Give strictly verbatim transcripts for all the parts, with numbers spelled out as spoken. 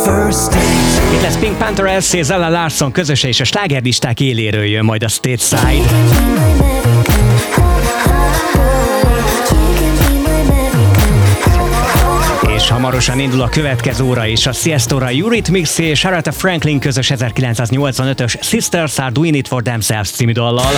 Itt lesz Pink Panther, Elsie, Zella Larson közöse, és a slágerlisták éléről jön majd a Stateside. És hamarosan indul a következő óra is. A Siestóra Eurythmics és Aretha Franklin közös ezerkilencszáznyolcvanötös Sisters Are Doing It For Themselves című dallal.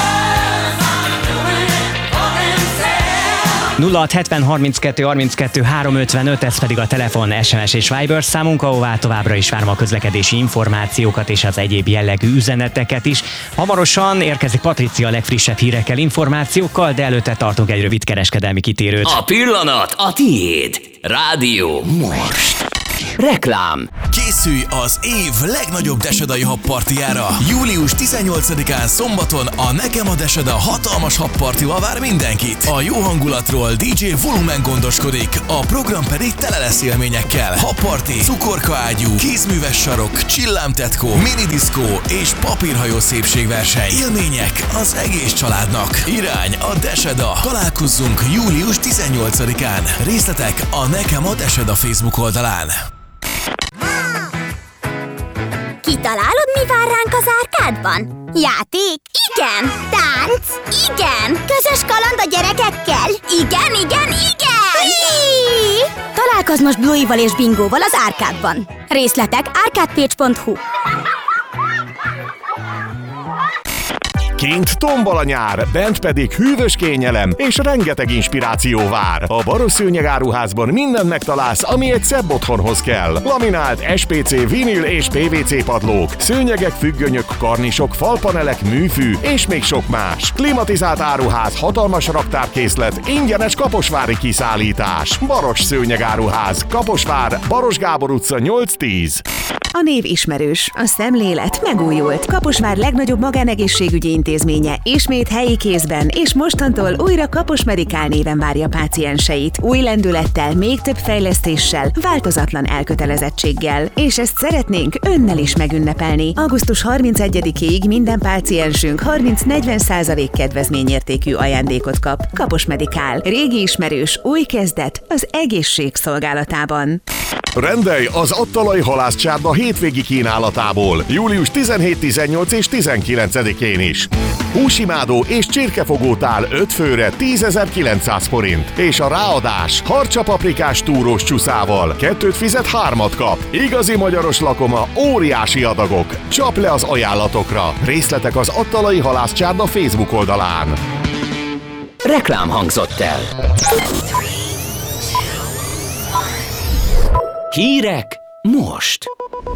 nulla hat hetven harminckettő harminckettő háromszázötvenöt, ez pedig a telefon, es em es és Viber számunk, ahová továbbra is várom a közlekedési információkat és az egyéb jellegű üzeneteket is. Hamarosan érkezik Patricia a legfrissebb hírekkel, információkkal, de előtte tartunk egy rövid kereskedelmi kitérőt. A pillanat a tiéd. Rádió most. Reklám. Készülj az év legnagyobb Desedai habpartiára. július tizennyolcadikán szombaton a Nekem a Deseda hatalmas habpartival vár mindenkit. A jó hangulatról dé dzsé Volumen gondoskodik, a program pedig tele lesz élményekkel. Habparti, cukorkaágyú, kézműves sarok, csillámtetkó, minidiszkó és papírhajó szépségverseny. Élmények az egész családnak. Irány a Deseda. Találkozzunk július tizennyolcadikán. Részletek a Nekem a Deseda Facebook oldalán. Kitalálod, mi vár ránk az árkádban? Játék? Igen! Tánc? Igen! Közös kaland a gyerekekkel? Igen, igen, igen! Hí! Találkozz most Bluey-val és Bingóval az árkádban. Részletek árkádpage pont hu. Kint tombol a nyár, bent pedig hűvös kényelem és rengeteg inspiráció vár. A Baross Szőnyeg Áruházban mindent megtalálsz, ami egy szebb otthonhoz kell. Laminált, es pé cé, vinil és pé vé cé padlók, szőnyegek, függönyök, karnisok, falpanelek, műfű és még sok más. Klimatizált áruház, hatalmas raktárkészlet, ingyenes kaposvári kiszállítás. Baross Szőnyeg Áruház, Kaposvár, Baross Gábor utca nyolc tíz. A név ismerős, a szemlélet megújult. Kaposvár legnagyobb magánegészségügyi intézménye ismét helyi kézben, és mostantól újra Kapos Medikál néven várja pácienseit. Új lendülettel, még több fejlesztéssel, változatlan elkötelezettséggel. És ezt szeretnénk önnel is megünnepelni. augusztus harmincegyedikéig minden páciensünk harminc-negyven százalék kedvezményértékű ajándékot kap. Kapos Medikál. Régi ismerős, új kezdet az egészség szolgálatában. Rendelj az Attalai halászcsárda hétvégi kínálatából, július tizenhét, tizennyolc és tizenkilencedikén is. Húsimádó és csirkefogótál öt főre tízezer-kilencszáz forint, és a ráadás harcsapaprikás túrós csúszával kettőt fizet, hármat kap. Igazi magyaros lakoma, óriási adagok. Csap le az ajánlatokra. Részletek az Attalai halászcsárda Facebook oldalán. Reklám hangzott el. Hírek most.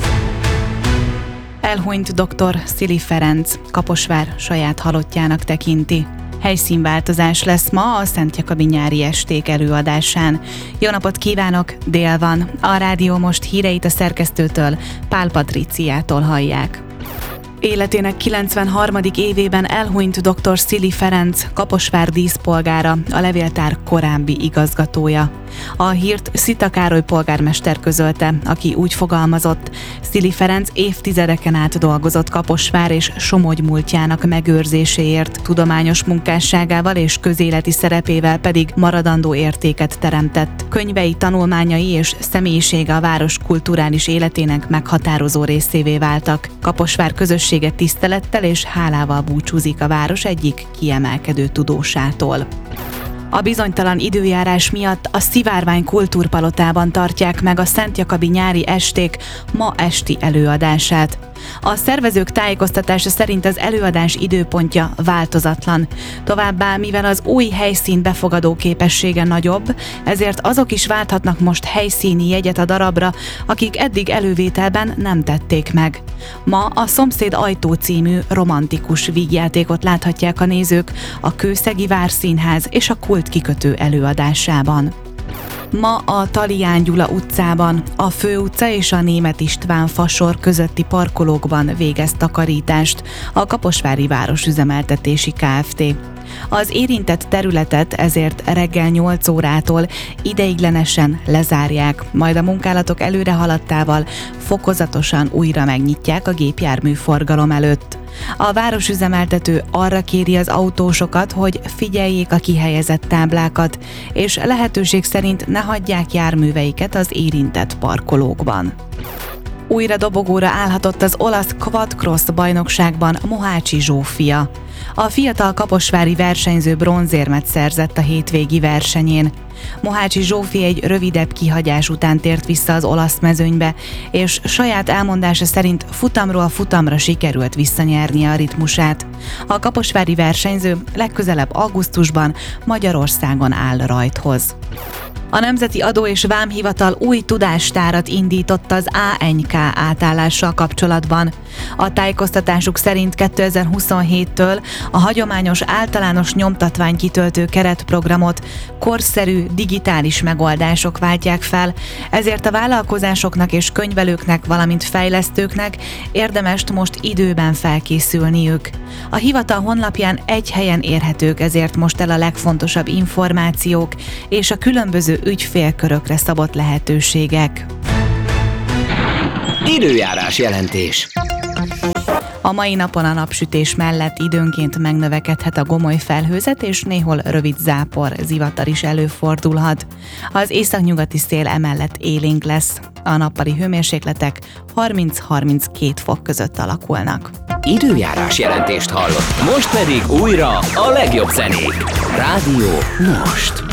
Elhunyt doktor Szili Ferenc, Kaposvár saját halottjának tekinti. Helyszínváltozás lesz ma a Szent Jakabin nyári esték előadásán. Jó napot kívánok, dél van. A rádió most híreit a szerkesztőtől, Pál Patriciától hallják. Életének kilencvenharmadik évében elhunyt doktor Szili Ferenc, Kaposvár díszpolgára, a levéltár korábbi igazgatója. A hírt Szita Károly polgármester közölte, aki úgy fogalmazott: Szili Ferenc évtizedeken át dolgozott Kaposvár és Somogy múltjának megőrzéséért, tudományos munkásságával és közéleti szerepével pedig maradandó értéket teremtett. Könyvei, tanulmányai és személyisége a város kulturális életének meghatározó részévé váltak. Kaposvár közössége tisztelettel és hálával búcsúzik a város egyik kiemelkedő tudósától. A bizonytalan időjárás miatt a Szivárvány Kultúrpalotában tartják meg a Szent Jakabin nyári esték ma esti előadását. A szervezők tájékoztatása szerint az előadás időpontja változatlan. Továbbá, mivel az új helyszín befogadó képessége nagyobb, ezért azok is válthatnak most helyszíni jegyet a darabra, akik eddig elővételben nem tették meg. Ma a Szomszéd ajtó című romantikus vígjátékot láthatják a nézők a Kőszegi Várszínház és a Kult kikötő előadásában. Ma a Talián Gyula utcában, a Főutca és a Németh István fasor közötti parkolókban végez takarítást a Kaposvári Városüzemeltetési Kft. Az érintett területet ezért reggel nyolc órától ideiglenesen lezárják, majd a munkálatok előre haladtával fokozatosan újra megnyitják a gépjármű forgalom előtt. A városüzemeltető arra kéri az autósokat, hogy figyeljék a kihelyezett táblákat, és lehetőség szerint ne hagyják járműveiket az érintett parkolókban. Újra dobogóra állhatott az olasz quadcross bajnokságban Mohácsi Zsófia. A fiatal kaposvári versenyző bronzérmet szerzett a hétvégi versenyén. Mohácsi Zsófi egy rövidebb kihagyás után tért vissza az olasz mezőnybe, és saját elmondása szerint futamról futamra sikerült visszanyernie a ritmusát. A kaposvári versenyző legközelebb augusztusban Magyarországon áll rajthoz. A Nemzeti Adó és Vámhivatal új tudástárat indított az á en ká átállással kapcsolatban. A tájékoztatásuk szerint kétezer-huszonhéttől a hagyományos általános nyomtatványkitöltő keretprogramot korszerű digitális megoldások váltják fel, ezért a vállalkozásoknak és könyvelőknek, valamint fejlesztőknek érdemes most időben felkészülniük. A hivatal honlapján egy helyen érhetők ezért most el a legfontosabb információk és a különböző ügyfélkörökre szabott lehetőségek. Időjárás jelentés. A mai napon a napsütés mellett időnként megnövekedhet a gomoly felhőzet, és néhol rövid zápor, zivatar is előfordulhat. Az északnyugati szél emellett élénk lesz. A nappali hőmérsékletek harminc-harminckét fok között alakulnak. Időjárás jelentést hallott. Most pedig újra a legjobb zenék. Rádió Most.